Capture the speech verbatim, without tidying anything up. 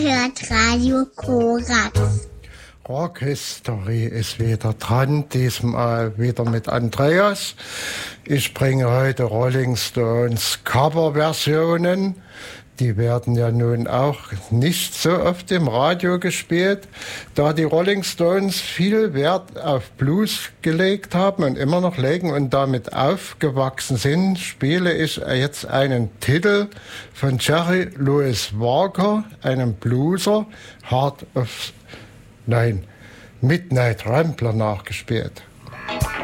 Hört Radio Korax. Rock History ist wieder dran, diesmal wieder mit Andreas. Ich bringe heute Rolling Stones Coverversionen. Die werden ja nun auch nicht so oft im Radio gespielt. Da die Rolling Stones viel Wert auf Blues gelegt haben und immer noch legen und damit aufgewachsen sind, spiele ich jetzt einen Titel von Jerry Louis Walker, einem Blueser, Heart of, nein, Midnight Rambler nachgespielt.